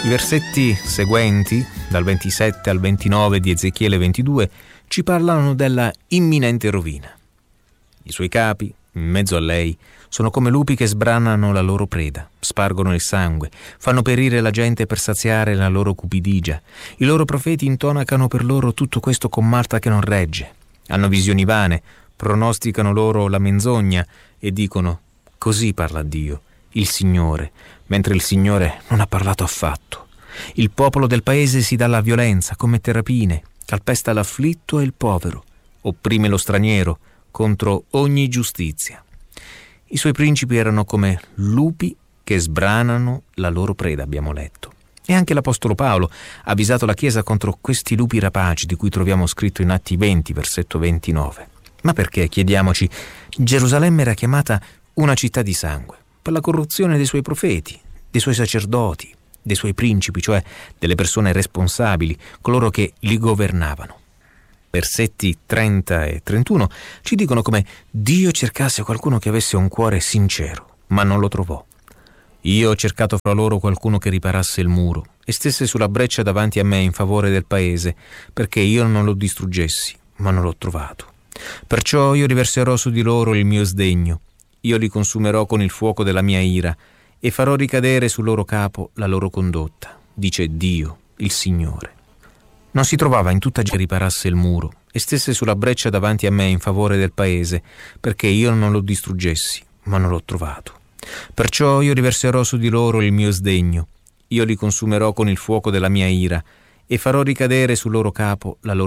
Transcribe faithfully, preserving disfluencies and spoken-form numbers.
I versetti seguenti, dal ventisette al ventinove di Ezechiele ventidue, ci parlano della imminente rovina. I suoi capi, in mezzo a lei, sono come lupi che sbranano la loro preda, spargono il sangue, fanno perire la gente per saziare la loro cupidigia. I loro profeti intonacano per loro tutto questo con Marta che non regge. Hanno visioni vane, pronosticano loro la menzogna e dicono: così parla Dio, il Signore, mentre il Signore non ha parlato affatto. Il popolo del paese si dà alla violenza, commette rapine, calpesta l'afflitto e il povero, opprime lo straniero contro ogni giustizia. I suoi principi erano come lupi che sbranano la loro preda, abbiamo letto. E anche l'Apostolo Paolo ha avvisato la Chiesa contro questi lupi rapaci di cui troviamo scritto in Atti venti, versetto ventinove. Ma perché, chiediamoci, Gerusalemme era chiamata una città di sangue? Per la corruzione dei suoi profeti, dei suoi sacerdoti, dei suoi principi, cioè delle persone responsabili, coloro che li governavano. Versetti trenta e trentuno ci dicono come Dio cercasse qualcuno che avesse un cuore sincero, ma non lo trovò. Io ho cercato fra loro qualcuno che riparasse il muro e stesse sulla breccia davanti a me in favore del paese, perché io non lo distruggessi, ma non l'ho trovato. Perciò io riverserò su di loro il mio sdegno, io li consumerò con il fuoco della mia ira e farò ricadere sul loro capo la loro condotta, dice Dio, il Signore. Non si trovava in tutta gente che riparasse il muro e stesse sulla breccia davanti a me in favore del paese, perché io non lo distruggessi, ma non l'ho trovato. Perciò io riverserò su di loro il mio sdegno, io li consumerò con il fuoco della mia ira e farò ricadere sul loro capo la loro